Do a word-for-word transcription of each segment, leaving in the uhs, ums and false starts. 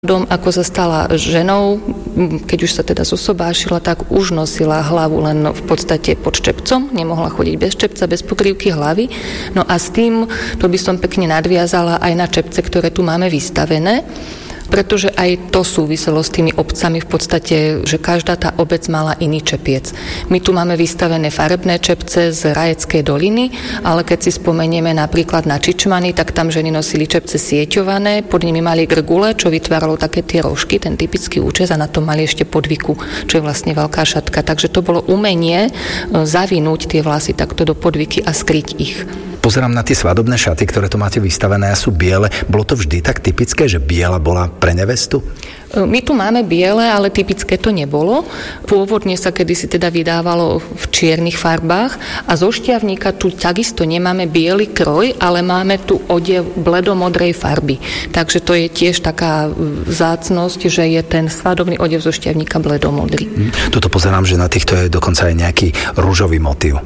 Dom, ako sa stala ženou, keď už sa teda zosobášila, tak už nosila hlavu len v podstate pod čepcom, nemohla chodiť bez čepca, bez pokrývky hlavy. No a s tým, to by som pekne nadviazala aj na čepce, ktoré tu máme vystavené, pretože aj to súviselo s tými obcami v podstate, že každá tá obec mala iný čepiec. My tu máme vystavené farebné čepce z Rajeckej doliny, ale keď si spomenieme napríklad na Čičmany, tak tam ženy nosili čepce sieťované, pod nimi mali grgule, čo vytváralo také tie rožky, ten typický účes, a na to mali ešte podviku, čo je vlastne veľká šatka. Takže to bolo umenie zavinúť tie vlasy takto do podviky a skryť ich. Pozerám na tie svadobné šaty, ktoré tu máte vystavené a sú biele. Bolo to vždy tak typické, že biela bola pre nevestu? My tu máme biele, ale typické to nebolo. Pôvodne sa kedysi teda vydávalo v čiernych farbách a zo šťavníka tu takisto nemáme biely kroj, ale máme tu odev bledomodrej farby. Takže to je tiež taká vzácnosť, že je ten svadobný odev zo šťavníka bledomodrý. Hmm. Tuto pozerám, že na týchto je dokonca aj nejaký ružový motív.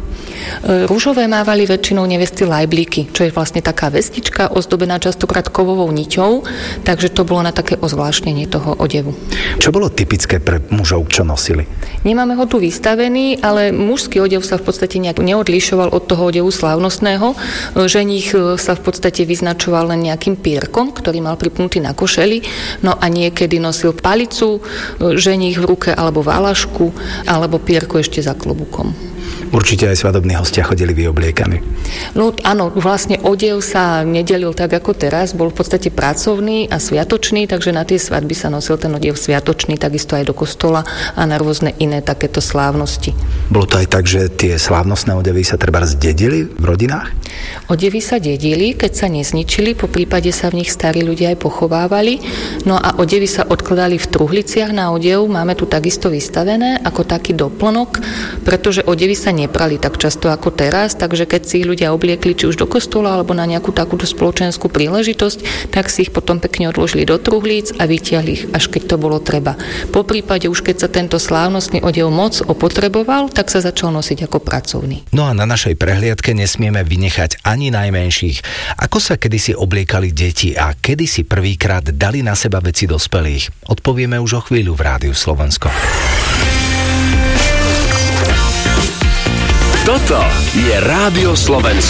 Rúžové mávali väčšinou nevesty lajblíky, čo je vlastne taká vestička ozdobená častokrát kovovou niťou, takže to bolo na také ozvláštnenie toho odevu. Čo bolo typické pre mužov, čo nosili? Nemáme ho tu vystavený, ale mužský odev sa v podstate nejak neodlišoval od toho odevu slávnostného. Ženích sa v podstate vyznačoval len nejakým pierkom, ktorý mal pripnutý na košeli, no a niekedy nosil palicu, ženích v ruke alebo válašku, alebo pierko ešte za klobúkom. Určite aj svadobní hostia chodili vyobliekaní. No áno, vlastne odev sa nedelil tak ako teraz, bol v podstate pracovný a sviatočný, takže na tie svadby sa nosil ten odev sviatočný, takisto aj do kostola a na rôzne iné takéto slávnosti. Bolo to aj tak, že tie slávnostné odevy sa treba zdedili v rodinách? Odevy sa dedili, keď sa nezničili, po prípade sa v nich starí ľudia aj pochovávali, no a odevy sa odkladali v truhliciach na odev, máme tu takisto vystavené ako taký doplnok, pretože odevy sa neprali tak často ako teraz, takže keď si ich ľudia obliekli či už do kostola alebo na nejakú takúto spoločenskú príležitosť, tak si ich potom pekne odložili do truhlíc a vytiahli ich, až keď to bolo treba. Po prípade už keď sa tento slávnostný odev moc opotreboval, tak sa začal nosiť ako pracovný. No a na našej prehliadke nesmieme vynechať ani najmenších. Ako sa kedysi obliekali deti a kedysi prvýkrát dali na seba veci dospelých? Odpovieme už o chvíľu v Rádiu Slovensko. Toto je Rádio Slovensko.